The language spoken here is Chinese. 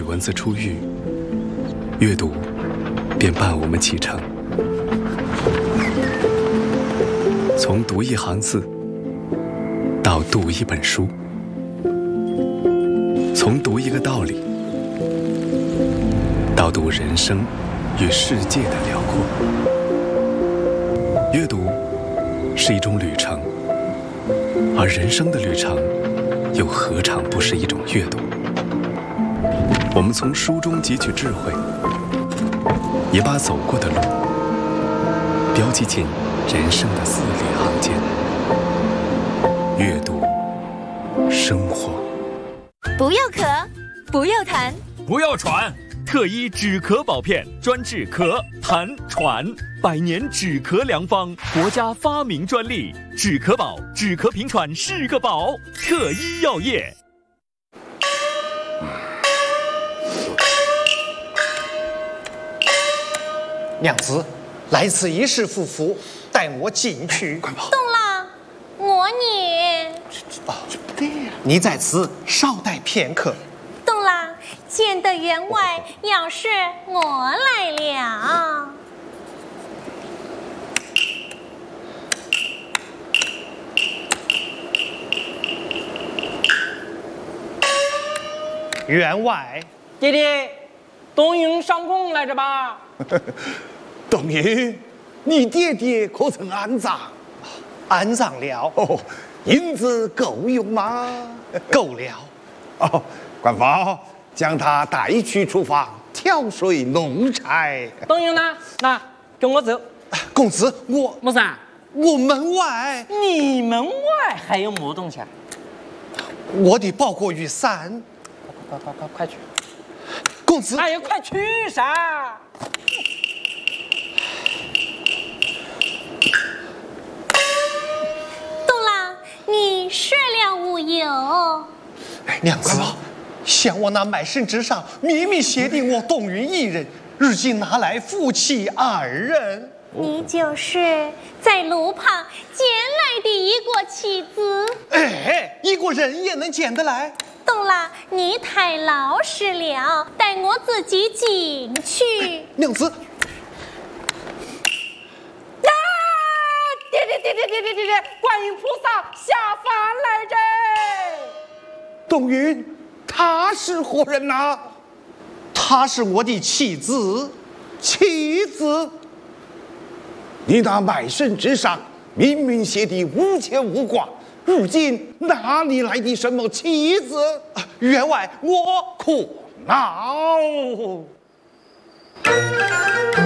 文字出狱，阅读便伴我们启程。从读一行字到读一本书，从读一个道理到读人生与世界的辽阔。阅读是一种旅程，而人生的旅程又何尝不是一种阅读？我们从书中汲取智慧，也把走过的路标记进人生的字里行间。阅读，生活。 不要咳，不要痰， 不要喘。特医止咳宝片，专治咳、痰、喘，100年止咳良方，国家发明专利。止咳宝，止咳平喘是个宝。特医药业。 娘子，来此一事夫妇，带我进去。 动了，我你。 对呀，你在此稍待片刻。 动了，见得员外，要是我来了。 员外， 爹爹，冬云上供来着吧？ 冬云，你爹爹可曾安葬？ 安葬了。 哦，银子够用吗？ 够了。 哦，官方将他带去厨房挑水弄柴。 冬云呢？那跟我走。 公子，我没啥。 我门外。 你门外还有么东西啊？ 我的包裹雨伞。 快去！ 公子， 哎呀，快去噻！ 动了，你睡了无有？ 娘子，想我那卖身之上，秘密协定我冬云一人，如今拿来夫妻2人。 你就是在路旁捡来的一个妻子。 哎，一个人也能捡得来？ 动了，你太老实了，带我自己进去。 娘子， 呀！爹！观音菩萨下凡来着！ 冬云，他是何人呐？ 她是我的妻子。 妻子？你那卖身之上，明明写的无牵无挂，如今哪里来的什么妻子？ 员外，我可恼。